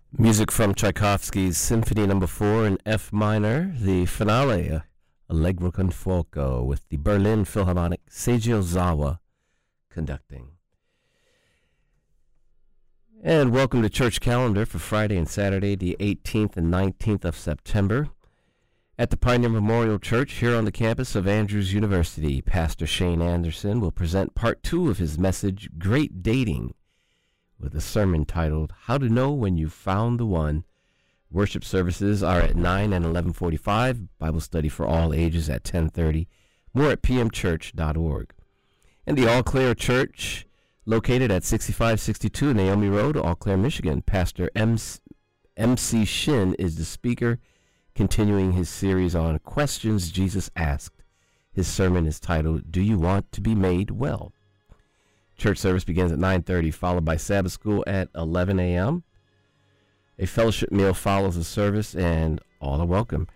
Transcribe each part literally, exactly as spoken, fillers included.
Music from Tchaikovsky's Symphony Number Four in F minor, the finale, Allegro con fuoco, with the Berlin Philharmonic Seiji Ozawa conducting. And welcome to Church Calendar for Friday and Saturday, the eighteenth and nineteenth of September. At the Pioneer Memorial Church here on the campus of Andrews University, Pastor Shane Anderson will present part two of his message, Great Dating, with a sermon titled, How to Know When You've Found the One. Worship services are at nine and eleven forty-five, Bible study for all ages at ten thirty, more at p m church dot org. And the Eau Claire Church, located at sixty-five sixty-two Naomi Road, Eau Claire, Michigan, Pastor M C Shin is the speaker, continuing his series on questions Jesus asked. His sermon is titled, Do You Want to Be Made Well? Church service begins at nine thirty, followed by Sabbath school at eleven a.m. A fellowship meal follows the service, and all are welcome.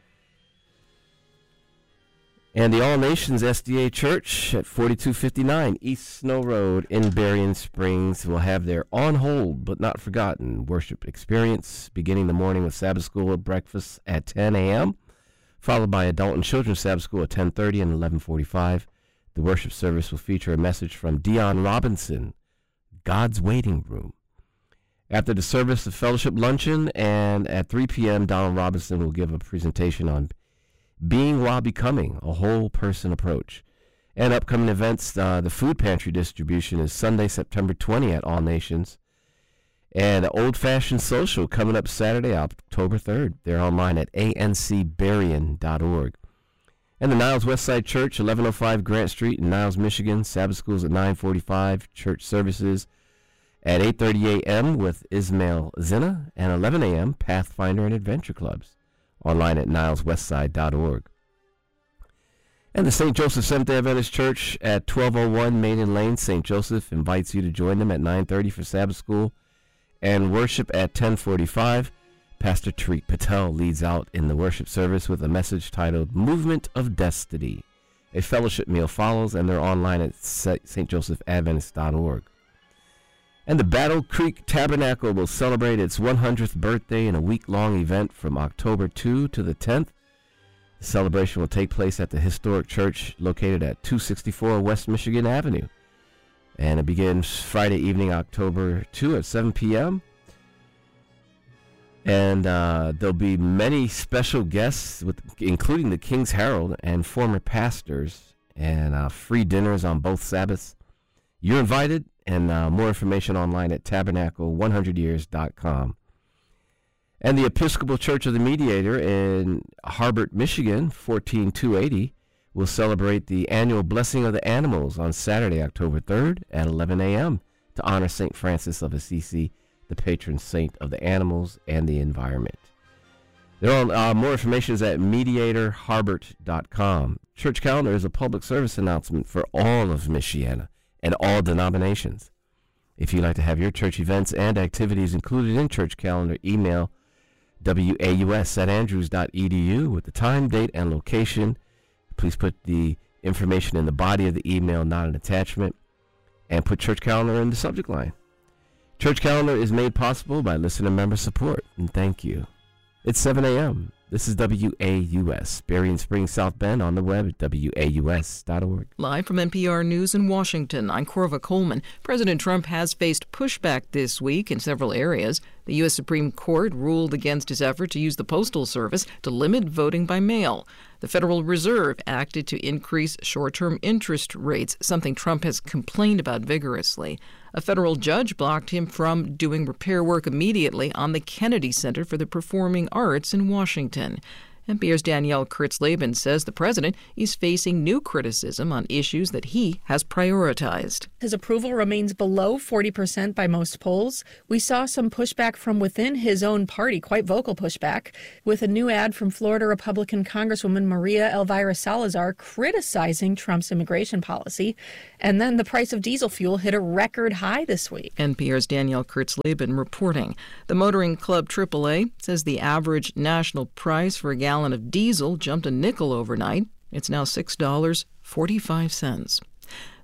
And the All Nations S D A Church at forty-two fifty-nine East Snow Road in Berrien Springs will have their On Hold But Not Forgotten worship experience, beginning the morning with Sabbath school at breakfast at ten a.m., followed by Adult and Children's Sabbath school at ten thirty and eleven forty-five. The worship service will feature a message from Dion Robinson, God's Waiting Room. After the service, the fellowship luncheon, and at three p.m., Donald Robinson will give a presentation on Being While Becoming, a whole person approach. And upcoming events, uh, the food pantry distribution is Sunday, September twentieth at All Nations. And the Old Fashioned Social coming up Saturday, October third. They're online at a n c berrien dot org. And the Niles Westside Church, eleven oh five Grant Street in Niles, Michigan. Sabbath schools at nine forty-five. Church services at eight thirty a.m. with Ismail Zina, and eleven a.m. Pathfinder and Adventure Clubs. Online at niles westside dot org. And the Saint Joseph Seventh-day Adventist Church at twelve oh one Maiden Lane, Saint Joseph, invites you to join them at nine thirty for Sabbath school and worship at ten forty-five. Pastor Tariq Patel leads out in the worship service with a message titled Movement of Destiny. A fellowship meal follows, and they're online at st joseph adventist dot org. And the Battle Creek Tabernacle will celebrate its one hundredth birthday in a week-long event from October second to the tenth. The celebration will take place at the historic church located at two sixty-four West Michigan Avenue. And it begins Friday evening, October second at seven p.m., And uh, there'll be many special guests, with, including the King's Herald and former pastors, and uh, free dinners on both Sabbaths. You're invited, and uh, more information online at tabernacle one hundred years dot com. And the Episcopal Church of the Mediator in Harbert, Michigan, fourteen two eighty, will celebrate the annual Blessing of the Animals on Saturday, October third at eleven a.m. to honor Saint Francis of Assisi, the patron saint of the animals and the environment. There are, uh, more information is at mediator harbert dot com. Church Calendar is a public service announcement for all of Michiana and all denominations. If you'd like to have your church events and activities included in Church Calendar, email waus at andrews dot e d u with the time, date, and location. Please put the information in the body of the email, not an attachment, and put Church Calendar in the subject line. Church Calendar is made possible by listener member support, and thank you. It's seven a.m. This is W A U S, Berrien Springs, South Bend, on the web at w a u s dot org. Live from N P R News in Washington, I'm Corva Coleman. President Trump has faced pushback this week in several areas. The U S Supreme Court ruled against his effort to use the Postal Service to limit voting by mail. The Federal Reserve acted to increase short-term interest rates, something Trump has complained about vigorously. A federal judge blocked him from doing repair work immediately on the Kennedy Center for the Performing Arts in Washington. N P R's Danielle Kurtzleben says the president is facing new criticism on issues that he has prioritized. His approval remains below forty percent by most polls. We saw some pushback from within his own party, quite vocal pushback, with a new ad from Florida Republican Congresswoman Maria Elvira Salazar criticizing Trump's immigration policy. And then the price of diesel fuel hit a record high this week. N P R's Danielle Kurtzleben reporting. The Motoring Club triple A says the average national price for a gallon of diesel jumped a nickel overnight. It's now six dollars and forty-five cents.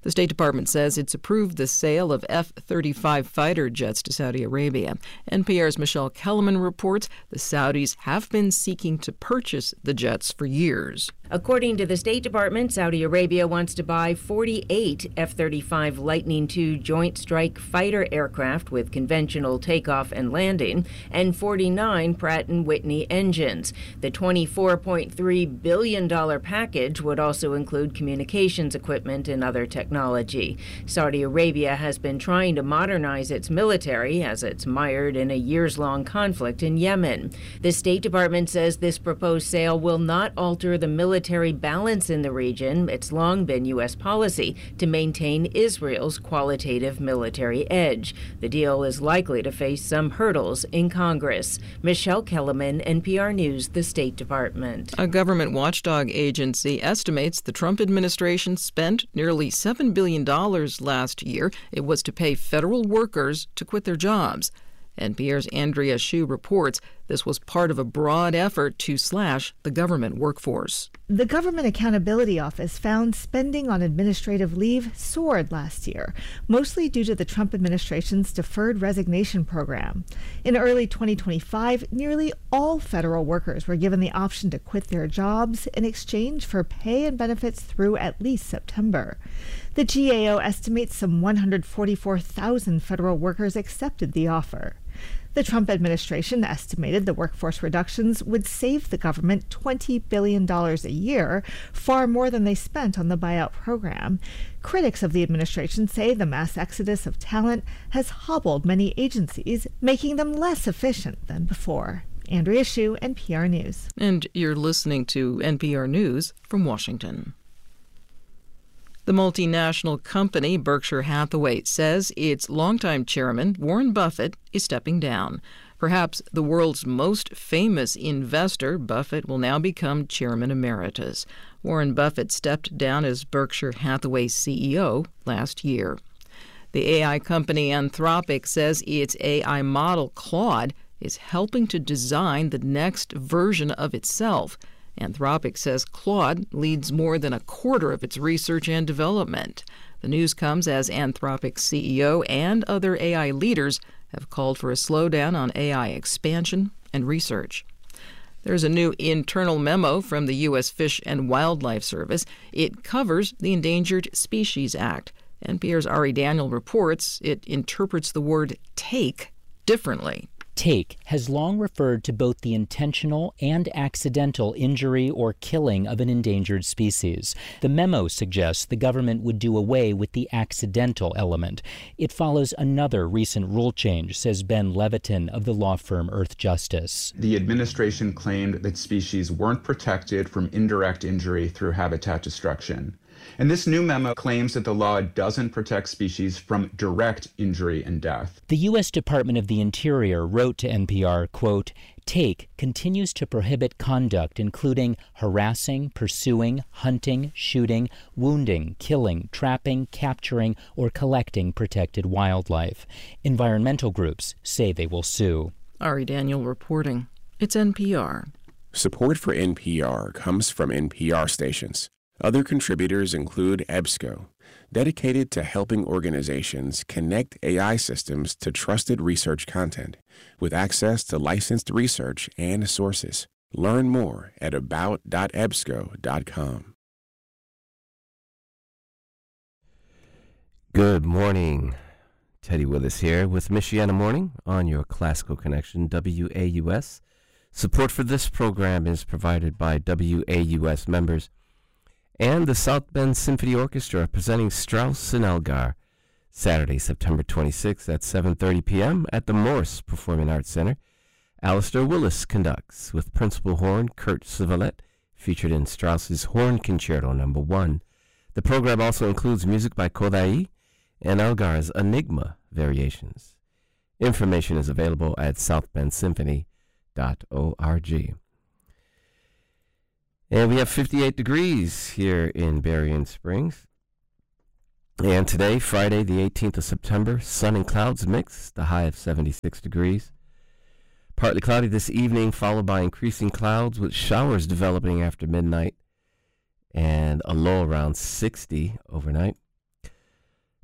The State Department says it's approved the sale of F thirty-five fighter jets to Saudi Arabia. N P R's Michelle Kellerman reports the Saudis have been seeking to purchase the jets for years. According to the State Department, Saudi Arabia wants to buy forty-eight F thirty-five Lightning two Joint Strike Fighter aircraft with conventional takeoff and landing and forty-nine Pratt and Whitney engines. The twenty-four point three billion dollars package would also include communications equipment and other technology. Saudi Arabia has been trying to modernize its military as it's mired in a years-long conflict in Yemen. The State Department says this proposed sale will not alter the military military balance in the region. It's long been U S policy to maintain Israel's qualitative military edge. The deal is likely to face some hurdles in Congress. Michelle Kellerman, N P R News, the State Department. A government watchdog agency estimates the Trump administration spent nearly seven billion dollars last year. It was to pay federal workers to quit their jobs. N P R's Andrea Hsu reports this was part of a broad effort to slash the government workforce. The Government Accountability Office found spending on administrative leave soared last year, mostly due to the Trump administration's deferred resignation program. In early twenty twenty-five, nearly all federal workers were given the option to quit their jobs in exchange for pay and benefits through at least September. The G A O estimates some one hundred forty-four thousand federal workers accepted the offer. The Trump administration estimated the workforce reductions would save the government twenty billion dollars a year, far more than they spent on the buyout program. Critics of the administration say the mass exodus of talent has hobbled many agencies, making them less efficient than before. Andrea Hsu, N P R News. And you're listening to N P R News from Washington. The multinational company Berkshire Hathaway says its longtime chairman, Warren Buffett, is stepping down. Perhaps the world's most famous investor, Buffett will now become chairman emeritus. Warren Buffett stepped down as Berkshire Hathaway C E O last year. The A I company Anthropic says its A I model Claude is helping to design the next version of itself. Anthropic says Claude leads more than a quarter of its research and development. The news comes as Anthropic's C E O and other A I leaders have called for a slowdown on A I expansion and research. There's a new internal memo from the U S Fish and Wildlife Service. It covers the Endangered Species Act. N P R's Ari Daniel reports it interprets the word take differently. Take has long referred to both the intentional and accidental injury or killing of an endangered species. The memo suggests the government would do away with the accidental element. It follows another recent rule change, says Ben Levitin of the law firm Earth Justice. The administration claimed that species weren't protected from indirect injury through habitat destruction. And this new memo claims that the law doesn't protect species from direct injury and death. The U S Department of the Interior wrote to N P R, quote, Take continues to prohibit conduct including harassing, pursuing, hunting, shooting, wounding, killing, trapping, capturing, or collecting protected wildlife. Environmental groups say they will sue. Ari Daniel reporting. It's N P R. Support for N P R comes from N P R stations. Other contributors include EBSCO, dedicated to helping organizations connect A I systems to trusted research content, with access to licensed research and sources. Learn more at about dot ebsco dot com. Good morning. Teddy Willis here with Michiana Morning on your Classical Connection, W A U S. Support for this program is provided by W A U S members and the South Bend Symphony Orchestra presenting Strauss and Elgar, Saturday, September twenty-sixth at seven thirty p.m. at the Morse Performing Arts Center. Alistair Willis conducts with principal horn Kurt Sivalet, featured in Strauss's Horn Concerto Number One. The program also includes music by Kodai and Elgar's Enigma variations. Information is available at south bend symphony dot org. And we have fifty-eight degrees here in Berrien Springs. And today, Friday, the eighteenth of September, sun and clouds mix, the high of seventy-six degrees. Partly cloudy this evening, followed by increasing clouds with showers developing after midnight, and a low around sixty overnight.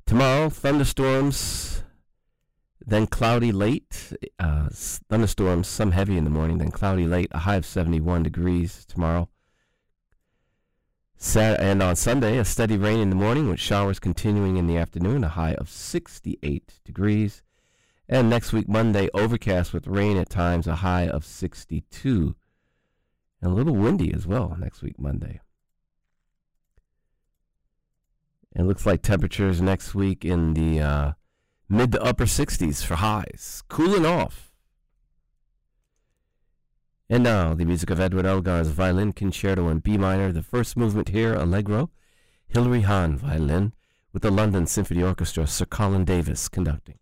Tomorrow, thunderstorms, then cloudy late. Uh, thunderstorms, some heavy in the morning, then cloudy late. A high of seventy-one degrees tomorrow. Sat- and on Sunday, a steady rain in the morning with showers continuing in the afternoon. A high of sixty-eight degrees. And next week, Monday, overcast with rain at times. A high of sixty-two. And a little windy as well next week, Monday. It looks like temperatures next week in the uh, mid to upper sixties for highs. Cooling off. And now, the music of Edward Elgar's Violin Concerto in B minor, the first movement here, Allegro. Hilary Hahn, violin, with the London Symphony Orchestra, Sir Colin Davis conducting.